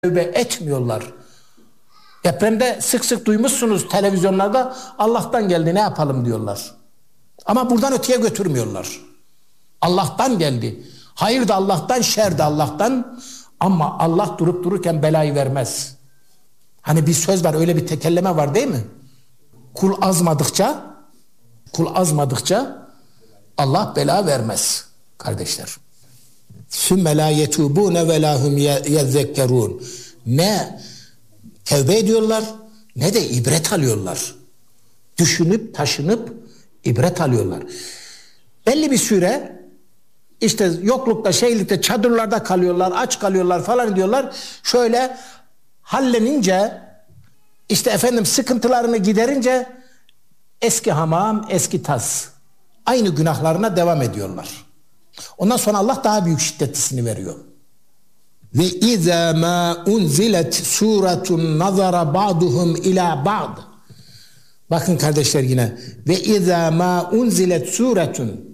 tövbe etmiyorlar. Depremde sık sık duymuşsunuz televizyonlarda, Allah'tan geldi ne yapalım diyorlar. Ama buradan öteye götürmüyorlar. Allah'tan geldi. Hayır da Allah'tan, şer de Allah'tan, ama Allah durup dururken belayı vermez. Hani bir söz var, öyle bir tekelleme var değil mi? Kul azmadıkça Allah bela vermez kardeşler. Sümme la yetubune ve la hum yezekkerun. Ne tevbe ediyorlar ne de ibret alıyorlar. Düşünüp taşınıp ibret alıyorlar. Belli bir süre işte yoklukta, şeylikte, çadırlarda kalıyorlar, aç kalıyorlar falan diyorlar. Şöyle hallenince, işte sıkıntılarını giderince eski hamam, eski tas. Aynı günahlarına devam ediyorlar. Ondan sonra Allah daha büyük şiddetlisini veriyor. Ve izâ mâ unzilet sûretun nazara ba'duhum ilâ ba'd. Bakın kardeşler yine. Ve izâ mâ unzilet sûretun.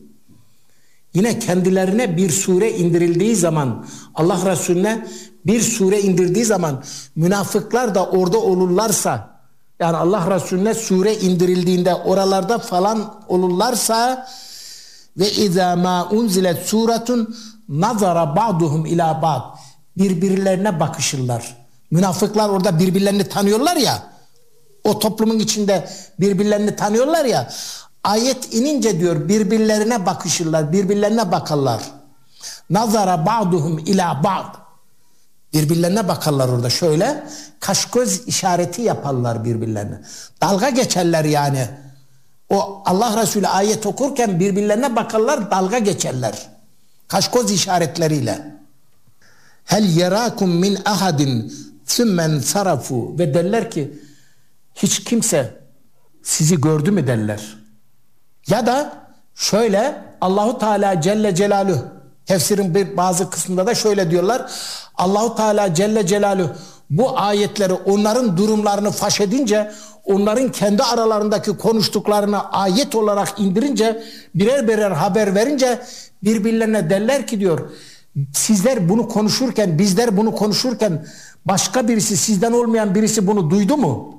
Yine kendilerine bir sure indirildiği zaman, Allah Resulüne bir sure indirdiği zaman münafıklar da orada olurlarsa, yani Allah Resulüne sure indirildiğinde oralarda falan olurlarsa, ve izâ mâ unzilet sûretun nazara ba'duhum ilâ ba'd. Birbirlerine bakışırlar. Münafıklar orada birbirlerini tanıyorlar ya, o toplumun içinde birbirlerini tanıyorlar ya, ayet inince diyor birbirlerine bakışırlar, birbirlerine bakarlar. Nazara ba'duhum ilâ ba'd. Birbirlerine bakarlar orada şöyle, kaş göz işareti yaparlar birbirlerine. Dalga geçerler yani. O Allah Resulü ayet okurken birbirlerine bakarlar, dalga geçerler. Kaş göz işaretleriyle. Hel yerakum min ahadin sümmen sarafu. Ve derler ki hiç kimse sizi gördü mü derler. Ya da şöyle, Allahu Teala Celle Celaluhu tefsirin bazı kısmında da şöyle diyorlar. Allahu Teala Celle Celaluhu bu ayetleri, onların durumlarını faş edince, onların kendi aralarındaki konuştuklarını ayet olarak indirince, birer birer haber verince birbirlerine derler ki diyor, sizler bunu konuşurken, bizler bunu konuşurken başka birisi, sizden olmayan birisi bunu duydu mu?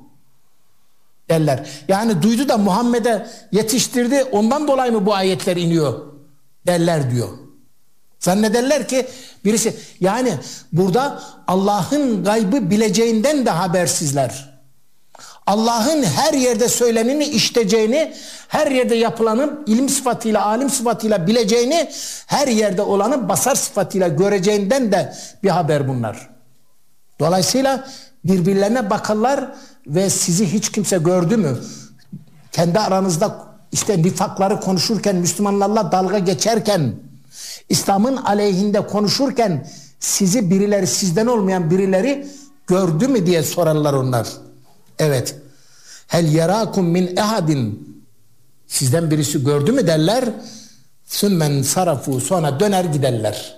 Derler. Yani duydu da Muhammed'e yetiştirdi, ondan dolayı mı bu ayetler iniyor? Derler diyor. Zannederler ki birisi, yani burada Allah'ın gaybı bileceğinden de habersizler. Allah'ın her yerde söyleneni, işiteceğini, her yerde yapılanı ilim sıfatıyla, alim sıfatıyla bileceğini, her yerde olanı basar sıfatıyla göreceğinden de bir haber bunlar. Dolayısıyla birbirlerine bakarlar ve sizi hiç kimse gördü mü? Kendi aranızda işte nifakları konuşurken, Müslümanlarla dalga geçerken, İslam'ın aleyhinde konuşurken sizi birileri, sizden olmayan birileri gördü mü diye sorarlar onlar. Evet. Hel yerakum min ehadin. Sizden birisi gördü mü derler. Sümmen sarafu. Sonra döner giderler.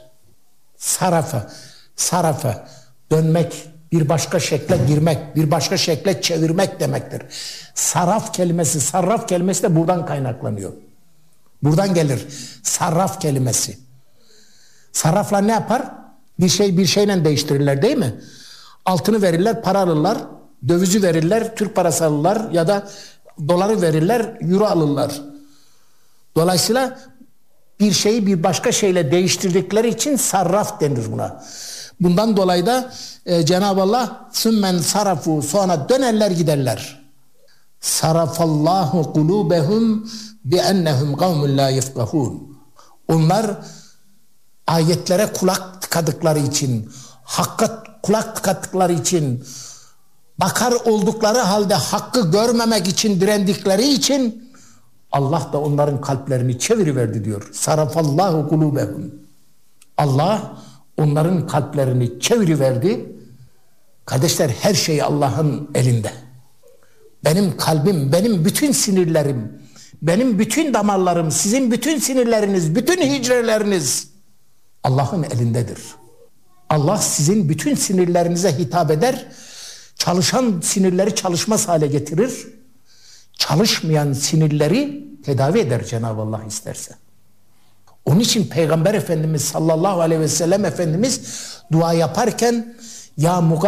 Sarafa. Dönmek. Bir başka şekle girmek. Bir başka şekle çevirmek demektir. Sarraf kelimesi de buradan kaynaklanıyor. Buradan gelir. Sarraf kelimesi. Sarraflar ne yapar? Bir şey bir şeyle değiştirirler değil mi? Altını verirler, para alırlar. Dövizi verirler, Türk parası alırlar ya da doları verirler, euro alırlar. Dolayısıyla bir şeyi bir başka şeyle değiştirdikleri için sarraf denir buna. Bundan dolayı da Cenab-ı Allah sümmen sarafu, sonra dönerler giderler. Sarafallahu kulubehum bi ennehum kavmun la yefkahun. Onlar ayetlere kulak tıkadıkları için, hakka kulak tıkadıkları için, bakar oldukları halde hakkı görmemek için direndikleri için Allah da onların kalplerini çeviriverdi diyor. Sarafallahu kulubehum. Allah onların kalplerini çeviriverdi. Kardeşler, her şey Allah'ın elinde. Benim kalbim, benim bütün sinirlerim, benim bütün damarlarım, sizin bütün sinirleriniz, bütün hücreleriniz Allah'ın elindedir. Allah sizin bütün sinirlerinize hitap eder. Çalışan sinirleri çalışmaz hale getirir. Çalışmayan sinirleri tedavi eder Cenab-ı Allah isterse. Onun için Peygamber Efendimiz sallallahu aleyhi ve sellem Efendimiz dua yaparken Ya